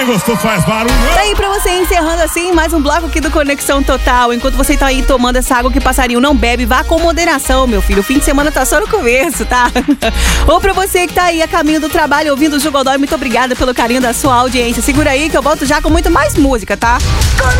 gostou, faz barulho. Tá aí pra você, encerrando assim mais um bloco aqui do Conexão Total. Enquanto você tá aí tomando essa água que passarinho não bebe, vá com moderação, meu filho. O fim de semana tá só no começo, tá? Ou pra você que tá aí a caminho do trabalho ouvindo o Jugodói, muito obrigada pelo carinho da sua audiência. Segura aí que eu volto já com muito mais música, tá?